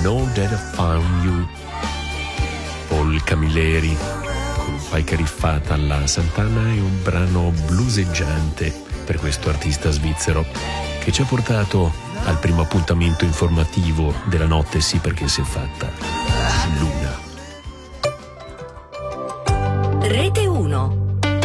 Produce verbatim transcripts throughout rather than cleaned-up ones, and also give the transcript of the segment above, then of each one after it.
Know That I Found You. Paul Camilleri con qualche riffata alla Santana è un brano bluseggiante per questo artista svizzero che ci ha portato al primo appuntamento informativo della notte, sì, perché si è fatta luna. Rete uno.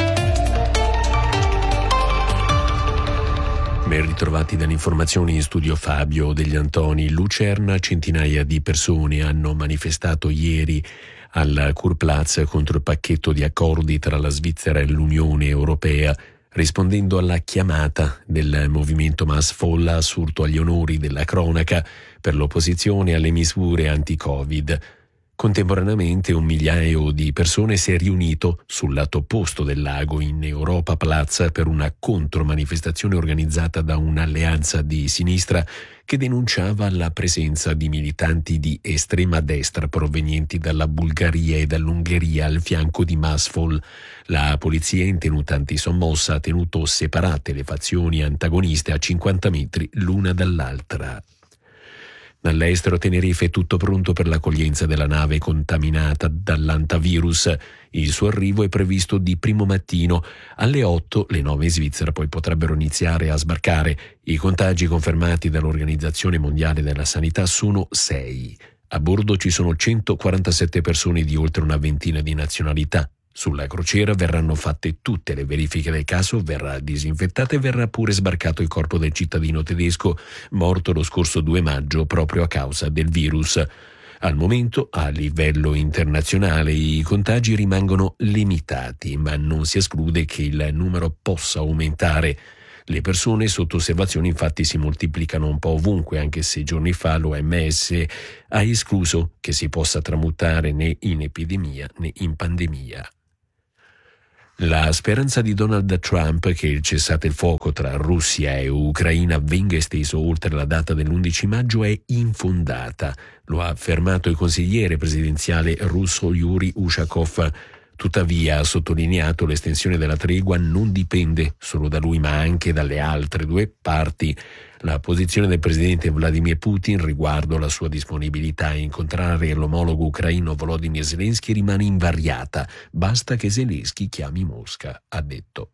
Ben ritrovati dalle informazioni in studio Fabio Degli Antoni. Lucerna, centinaia di persone hanno manifestato ieri al Kurplatz contro il pacchetto di accordi tra la Svizzera e l'Unione Europea, rispondendo alla chiamata del movimento Mass Folla assurto agli onori della cronaca per l'opposizione alle misure anti-Covid. Contemporaneamente un migliaio di persone si è riunito sul lato opposto del lago in Europa Plaza per una contromanifestazione organizzata da un'alleanza di sinistra che denunciava la presenza di militanti di estrema destra provenienti dalla Bulgaria e dall'Ungheria al fianco di Masfol. La polizia, in tenuta antisommossa, ha tenuto separate le fazioni antagoniste a cinquanta metri l'una dall'altra. Dall'estero, Tenerife è tutto pronto per l'accoglienza della nave contaminata dall'antavirus. Il suo arrivo è previsto di primo mattino. Alle otto le nove in Svizzera poi potrebbero iniziare a sbarcare. I contagi confermati dall'Organizzazione Mondiale della Sanità sono sei. A bordo ci sono centoquarantasette persone di oltre una ventina di nazionalità. Sulla crociera verranno fatte tutte le verifiche del caso, verrà disinfettato e verrà pure sbarcato il corpo del cittadino tedesco morto lo scorso due maggio proprio a causa del virus. Al momento, a livello internazionale, i contagi rimangono limitati, ma non si esclude che il numero possa aumentare. Le persone sotto osservazione infatti si moltiplicano un po' ovunque, anche se giorni fa l'O M S ha escluso che si possa tramutare né in epidemia né in pandemia. La speranza di Donald Trump che il cessate il fuoco tra Russia e Ucraina venga esteso oltre la data dell'undici maggio è infondata, lo ha affermato il consigliere presidenziale russo Yuri Ushakov. Tuttavia ha sottolineato l'estensione della tregua non dipende solo da lui ma anche dalle altre due parti. La posizione del presidente Vladimir Putin riguardo la sua disponibilità a incontrare l'omologo ucraino Volodymyr Zelensky rimane invariata. Basta che Zelensky chiami Mosca, ha detto.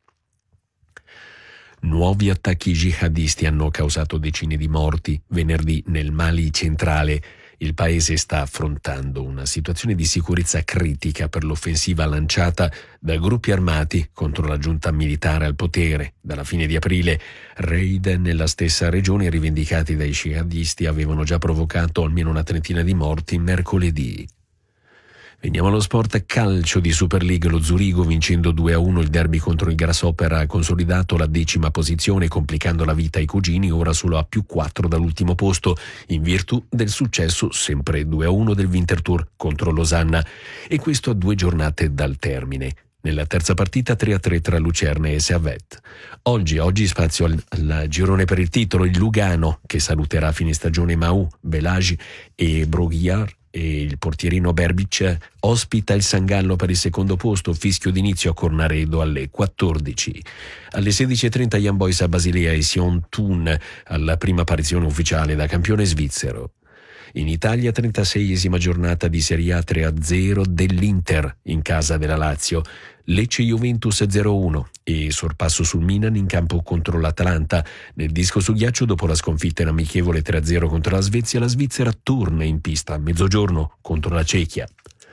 Nuovi attacchi jihadisti hanno causato decine di morti venerdì nel Mali centrale. Il paese sta affrontando una situazione di sicurezza critica per l'offensiva lanciata da gruppi armati contro la giunta militare al potere. Dalla fine di aprile, raid nella stessa regione rivendicati dai jihadisti avevano già provocato almeno una trentina di morti mercoledì. Veniamo allo sport calcio di Super League. Lo Zurigo, vincendo due a uno il derby contro il Grasshopper, ha consolidato la decima posizione, complicando la vita ai cugini, ora solo a più quattro dall'ultimo posto, in virtù del successo sempre due a uno del Winterthur contro Losanna, e questo a due giornate dal termine. Nella terza partita tre a tre tra Lucerna e Servette. Oggi, oggi spazio al, al girone per il titolo, il Lugano, che saluterà a fine stagione Mahou, Belagi e Broguiar, e il portierino Berbic ospita il Sangallo per il secondo posto, fischio d'inizio a Cornaredo alle quattordici. Alle sedici e trenta Young Boys a Basilea e Sion Thun alla prima apparizione ufficiale da campione svizzero. In Italia, trentaseiesima giornata di Serie A, tre a zero dell'Inter in casa della Lazio. Lecce Juventus zero a uno e sorpasso sul Milan in campo contro l'Atalanta. Nel disco su ghiaccio, dopo la sconfitta in amichevole tre a zero contro la Svezia, la Svizzera torna in pista a mezzogiorno contro la Cechia.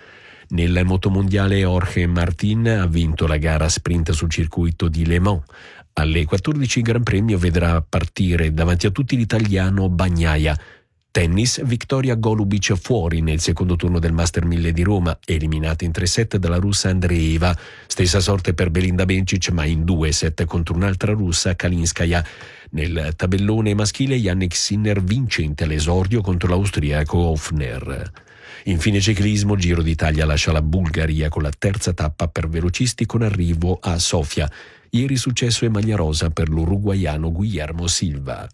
Nel motomondiale Jorge Martin ha vinto la gara sprint sul circuito di Le Mans. Alle quattordici il Gran Premio vedrà partire davanti a tutti l'italiano Bagnaia. Tennis, Victoria Golubic fuori nel secondo turno del Master mille di Roma, eliminata in tre set dalla russa Andreeva. Stessa sorte per Belinda Bencic, ma in due set contro un'altra russa, Kalinskaya. Nel tabellone maschile, Yannick Sinner vincente all'esordio contro l'austriaco Hofner. Infine ciclismo, Giro d'Italia lascia la Bulgaria con la terza tappa per velocisti con arrivo a Sofia. Ieri successo e maglia rosa per l'uruguaiano Guillermo Silva.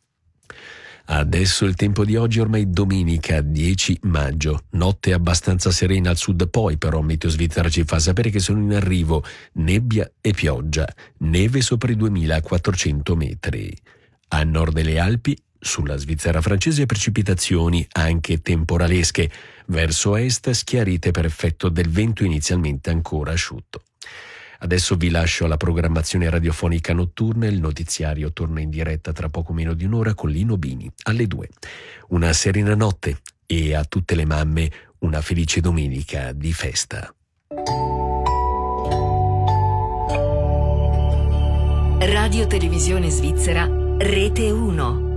Adesso il tempo di oggi, ormai domenica dieci maggio, notte abbastanza serena al sud, poi però Meteo Svizzera ci fa sapere che sono in arrivo nebbia e pioggia, neve sopra i duemilaquattrocento metri. A nord delle Alpi Sulla Svizzera francese precipitazioni anche temporalesche, verso est schiarite per effetto del vento inizialmente ancora asciutto. Adesso vi lascio alla programmazione radiofonica notturna, il notiziario torna in diretta tra poco meno di un'ora con Lino Bini alle due. Una serena notte e a tutte le mamme una felice domenica di festa. Radio Televisione Svizzera, Rete uno.